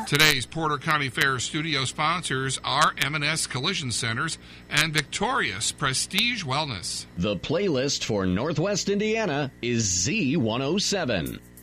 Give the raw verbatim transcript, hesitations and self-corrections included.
Today's Porter County Fair studio sponsors are M and S Collision Centers and Victorious Prestige Wellness. The playlist for Northwest Indiana is Z one oh seven.